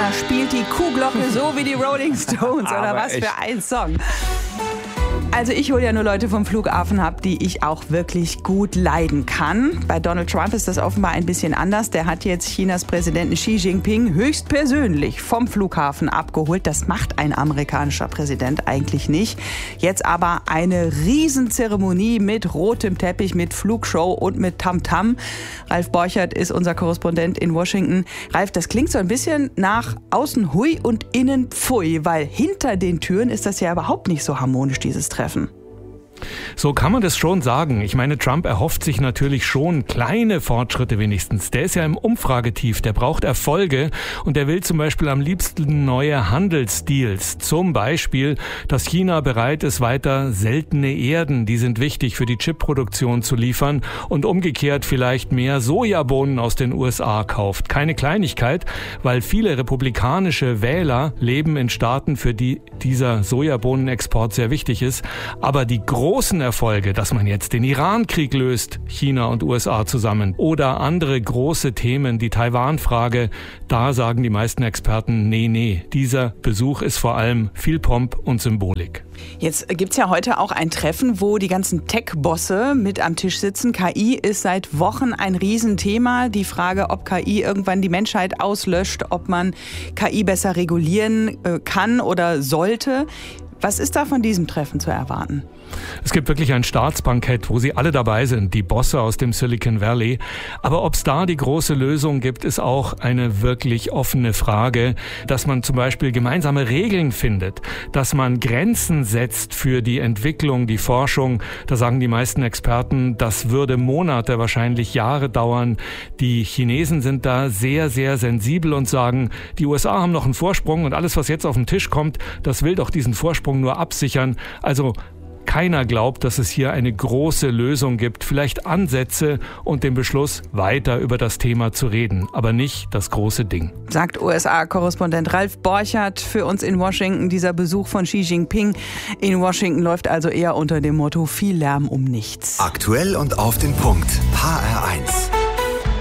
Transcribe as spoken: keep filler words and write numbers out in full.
Da spielt die Kuhglocke so wie die Rolling Stones. Oder was echt. für ein Song. Also ich hole ja nur Leute vom Flughafen ab, die ich auch wirklich gut leiden kann. Bei Donald Trump ist das offenbar ein bisschen anders. Der hat jetzt Chinas Präsidenten Xi Jinping höchstpersönlich vom Flughafen abgeholt. Das macht ein amerikanischer Präsident eigentlich nicht. Jetzt aber eine Riesenzeremonie mit rotem Teppich, mit Flugshow und mit Tamtam. Ralf Borchert ist unser Korrespondent in Washington. Ralf, das klingt so ein bisschen nach außen hui und innen pfui, weil hinter den Türen ist das ja überhaupt nicht so harmonisch, dieses Treffen. So kann man das schon sagen. Ich meine, Trump erhofft sich natürlich schon kleine Fortschritte wenigstens. Der ist ja im Umfragetief, der braucht Erfolge und der will zum Beispiel am liebsten neue Handelsdeals. Zum Beispiel, dass China bereit ist, weiter seltene Erden, die sind wichtig für die Chipproduktion, zu liefern und umgekehrt vielleicht mehr Sojabohnen aus den U S A kauft. Keine Kleinigkeit, weil viele republikanische Wähler leben in Staaten, für die dieser Sojabohnenexport sehr wichtig ist. Aber die großen Erfolge, dass man jetzt den Iran-Krieg löst, China und U S A zusammen, oder andere große Themen, die Taiwan-Frage, da sagen die meisten Experten, nee, nee, dieser Besuch ist vor allem viel Pomp und Symbolik. Jetzt gibt's ja heute auch ein Treffen, wo die ganzen Tech-Bosse mit am Tisch sitzen. K I ist seit Wochen ein Riesenthema. Die Frage, ob K I irgendwann die Menschheit auslöscht, ob man K I besser regulieren kann oder sollte. Was ist da von diesem Treffen zu erwarten? Es gibt wirklich ein Staatsbankett, wo sie alle dabei sind, die Bosse aus dem Silicon Valley. Aber ob es da die große Lösung gibt, ist auch eine wirklich offene Frage. Dass man zum Beispiel gemeinsame Regeln findet, dass man Grenzen setzt für die Entwicklung, die Forschung. Da sagen die meisten Experten, das würde Monate, wahrscheinlich Jahre dauern. Die Chinesen sind da sehr, sehr sensibel und sagen, die U S A haben noch einen Vorsprung und alles, was jetzt auf den Tisch kommt, das will doch diesen Vorsprung nur absichern. Also keiner glaubt, dass es hier eine große Lösung gibt, vielleicht Ansätze und den Beschluss, weiter über das Thema zu reden, aber nicht das große Ding. Sagt U S A-Korrespondent Ralf Borchert für uns in Washington. Dieser Besuch von Xi Jinping in Washington läuft also eher unter dem Motto viel Lärm um nichts. Aktuell und auf den Punkt. H R eins.